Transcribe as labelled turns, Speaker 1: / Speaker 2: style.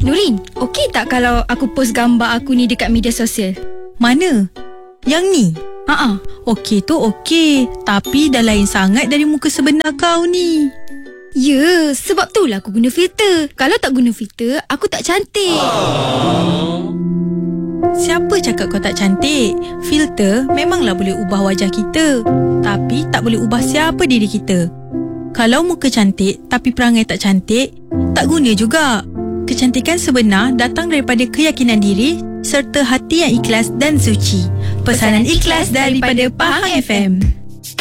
Speaker 1: Nurin, okey tak kalau aku post gambar aku ni dekat media sosial?
Speaker 2: Mana? Yang ni? Okey tu okey, tapi dah lain sangat dari muka sebenar kau ni.
Speaker 1: Ya, sebab tu lah aku guna filter. Kalau tak guna filter, aku tak cantik.
Speaker 2: Siapa cakap kau tak cantik? Filter memanglah boleh ubah wajah kita, tapi tak boleh ubah siapa diri kita. Kalau muka cantik tapi perangai tak cantik, tak guna juga. Kecantikan sebenar datang daripada keyakinan diri serta hati yang ikhlas dan suci. Pesanan ikhlas daripada Pahang FM.